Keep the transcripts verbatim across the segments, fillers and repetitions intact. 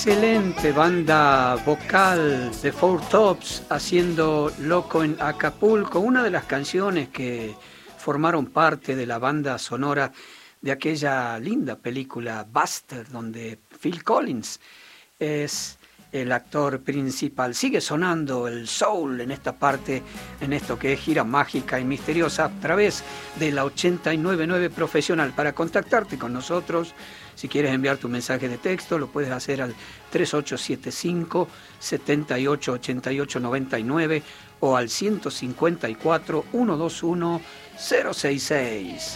Excelente banda vocal de Four Tops haciendo Loco en Acapulco, una de las canciones que formaron parte de la banda sonora de aquella linda película Buster, donde Phil Collins es el actor principal. Sigue sonando el soul en esta parte, en esto que es Gira Mágica y Misteriosa, a través de la ochenta y nueve punto nueve Profesional. Para contactarte con nosotros, si quieres enviar tu mensaje de texto, lo puedes hacer al tres ocho siete cinco, siete ocho ocho ocho nueve nueve o al ciento cincuenta y cuatro, ciento veintiuno, cero sesenta y seis.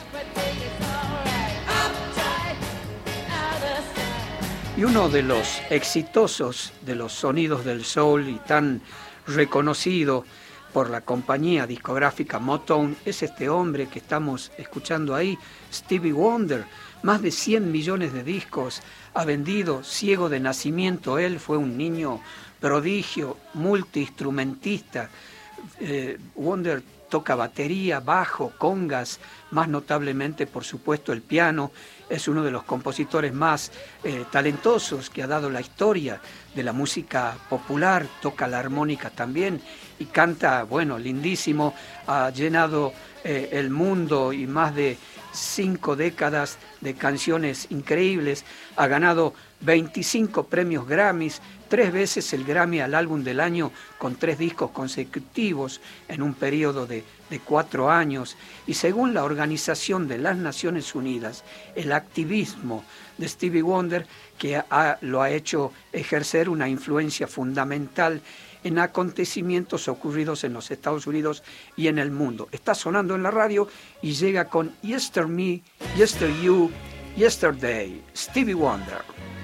Y uno de los exitosos de los sonidos del soul y tan reconocido por la compañía discográfica Motown es este hombre que estamos escuchando ahí, Stevie Wonder. Más de cien millones de discos ha vendido, ciego de nacimiento. Él fue un niño prodigio, multiinstrumentista. Eh, Wonder toca batería, bajo, congas, más notablemente, por supuesto, el piano. Es uno de los compositores más eh, talentosos que ha dado la historia de la música popular. Toca la armónica también y canta, bueno, lindísimo. Ha llenado eh, el mundo y más de cinco décadas de canciones increíbles. Ha ganado veinticinco premios Grammys, tres veces el Grammy al álbum del año con tres discos consecutivos en un periodo de, de cuatro años. Y según la Organización de las Naciones Unidas, el activismo de Stevie Wonder que ha, lo ha hecho ejercer una influencia fundamental en acontecimientos ocurridos en los Estados Unidos y en el mundo. Está sonando en la radio y llega con Yester Me, Yester You, Yesterday, Stevie Wonder.